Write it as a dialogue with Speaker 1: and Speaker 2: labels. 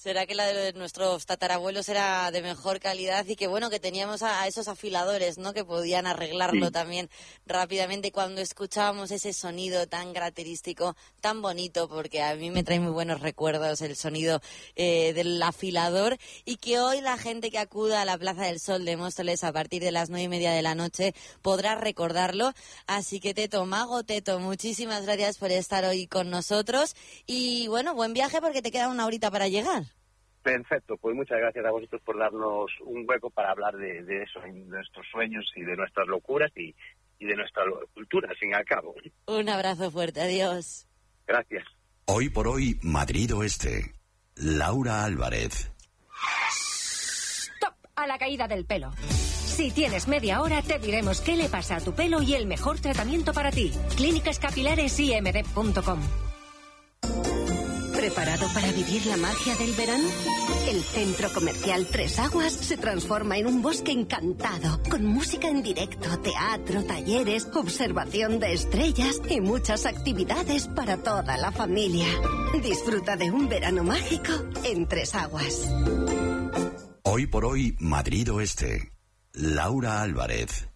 Speaker 1: Será que la de nuestros tatarabuelos era de mejor calidad y que bueno, que teníamos a esos afiladores, ¿no? Que podían arreglarlo también rápidamente cuando escuchábamos ese sonido tan característico, tan bonito, porque a mí me trae muy buenos recuerdos el sonido del afilador, y que hoy la gente que acuda a la Plaza del Sol de Móstoles a partir de las 9:30 de la noche podrá recordarlo. Así que Mago Teto, muchísimas gracias por estar hoy con nosotros y bueno, buen viaje porque te queda una horita para llegar.
Speaker 2: Perfecto, pues muchas gracias a vosotros por darnos un hueco para hablar de eso, de nuestros sueños y de nuestras locuras y de nuestra cultura, al fin y al cabo.
Speaker 1: Un abrazo fuerte, adiós.
Speaker 2: Gracias.
Speaker 3: Hoy por hoy, Madrid Oeste. Laura Álvarez.
Speaker 4: ¡Stop! A la caída del pelo. Si tienes media hora, te diremos qué le pasa a tu pelo y el mejor tratamiento para ti. Clínicas Capilares IMD.com. ¿Preparado para vivir la magia del verano? El centro comercial Tres Aguas se transforma en un bosque encantado, con música en directo, teatro, talleres, observación de estrellas y muchas actividades para toda la familia. Disfruta de un verano mágico en Tres Aguas.
Speaker 3: Hoy por hoy, Madrid Oeste. Laura Álvarez.